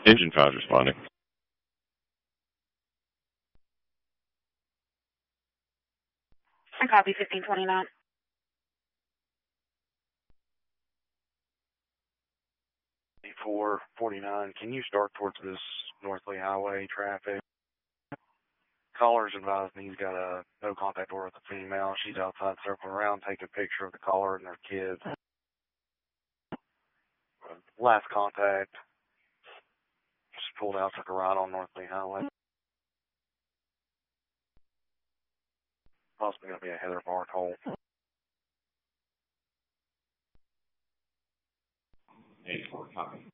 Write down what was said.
Engine 5 responding. I copy 1529. 449, can you start towards this North Lee Highway traffic? Caller's advised me he's got a no contact order with the female. She's outside circling around, taking a picture of the caller and their kids. Last contact, just pulled out, took a ride on North Lee Highway. Possibly going to be a Heather Bart hole. 84, copy.